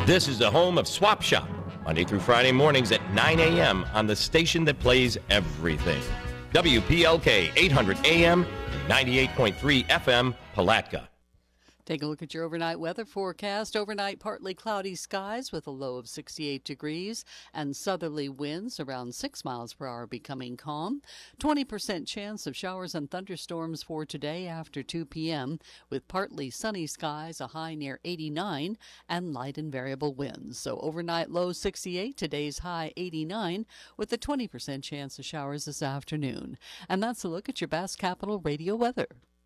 This is the home of Swap Shop, Monday through Friday mornings at 9 a.m. on the station that plays everything. WPLK 800 AM, 98.3 FM, Palatka. Take a look at your overnight weather forecast. Overnight, partly cloudy skies with a low of 68 degrees and southerly winds around 6 miles per hour becoming calm. 20% chance of showers and thunderstorms for today after 2 p.m. with partly sunny skies, a high near 89, and light and variable winds. So overnight low 68, today's high 89, with a 20% chance of showers this afternoon. And that's a look at your Bass Capital radio weather.